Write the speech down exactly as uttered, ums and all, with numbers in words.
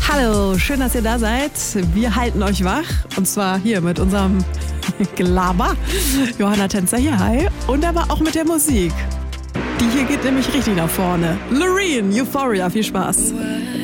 Hallo, schön, dass ihr da seid. Wir halten euch wach und zwar hier mit unserem Gelaber. Johanna Tänzer hier, hi. Und aber auch mit der Musik. Die hier geht nämlich richtig nach vorne. Loreen, Euphoria, viel Spaß.